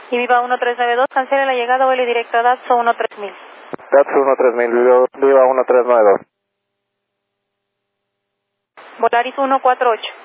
Y Viva 1392, cancele la llegada, vuelo directo a Datsun 13000. Datsun 13000, Viva 1392. Volaris 148.